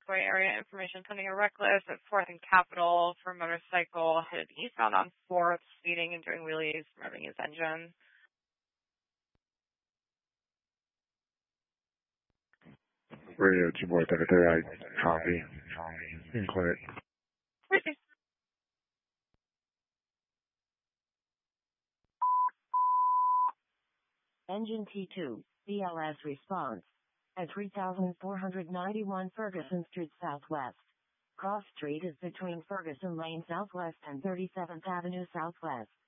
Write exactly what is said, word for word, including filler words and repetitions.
Gray area information pending a reckless at fourth and Capitol for motorcycle headed eastbound on fourth, speeding and doing wheelies, revving his engine. Radio two boy thirty-three, I copy. Inquiry. Engine T two, B L S response. At three thousand four hundred ninety-one Ferguson Street Southwest. Cross Street is between Ferguson Lane Southwest and thirty-seventh Avenue Southwest.